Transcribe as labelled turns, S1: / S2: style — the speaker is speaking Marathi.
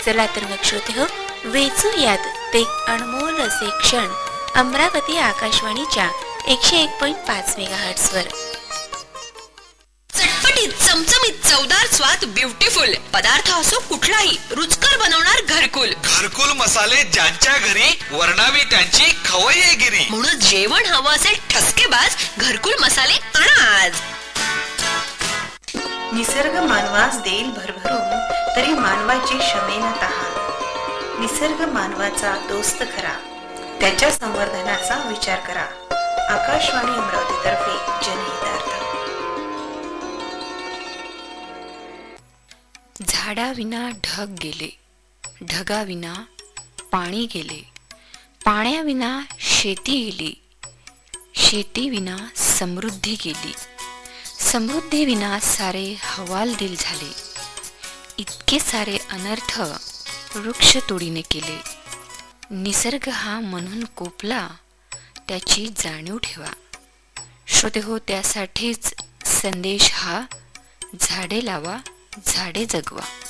S1: चला तर मग श्रोते हो, वेचूयात ते अनमोल असे क्षण अमरावती आकाशवाणीच्या 101.5 मेगाहर्ट्झ वर.
S2: चटपटीत, चमचमीत, चवदार स्वाद, ब्युटिफुल पदार्थ असो कुठलाही रुचकर बनवणार घरकुल.
S3: घरकुल मसाले ज्यांच्या घरी वर्णावी त्यांची खवय्येगिरी.
S2: म्हणून जेवण हवं असेल ठसकेबाज घरकुल मसाले आणा आज.
S4: निसर्ग मानवास देईल भरभरून तरी मानवाची क्षमेना तहान. निसर्ग मानवाचा दोस्त खरा, त्याच्या संवर्धनाचा विचार करा. आकाशवाणी अमरावती तर्फे जनहितार्थ.
S1: झाडाविना ढग गेले, ढगाविना पाणी गेले, पाण्याविना शेती गेली, शेतीविना समृद्धी गेली, समृद्धीविना सारे हवालदिल झाले. इतके सारे अनर्थ वृक्षतोडीने केले. निसर्ग हा म्हणून कोपला, त्याची जाणीव ठेवा. श्रोते हो, त्यासाठीच संदेश हा झाडे लावा, झाडे जगवा.